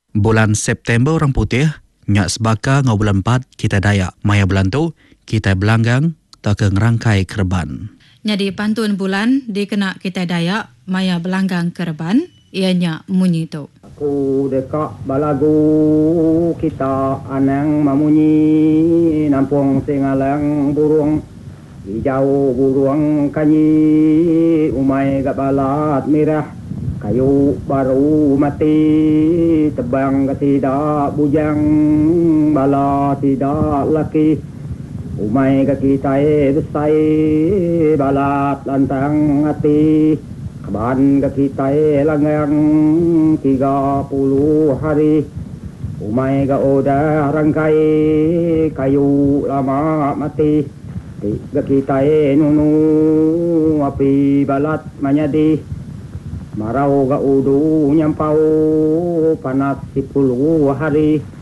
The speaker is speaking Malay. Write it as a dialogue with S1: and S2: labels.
S1: Bulan September orang putih, nyak sebaka ngau bulan 4 kita Dayak. Maya bulan tu, kita belanggang tak ke ngerangkai kerban.
S2: Jadi pantun bulan dikena kita Dayak, maya belanggang kerban, ianya munyi tu.
S3: Aku dekat balagu kita anang mamunyi nampung singalang burung hijau burung kanyi umai gak balat merah kayu baru mati tebang tidak bujang bala tidak laki umai gak kita besai balat lantang hati kaban gak kita langgang 30 hari umai gak udah rangkai kayu lama mati gak kita nunu api balat manyadi marau gak udu nyampau panas 10 hari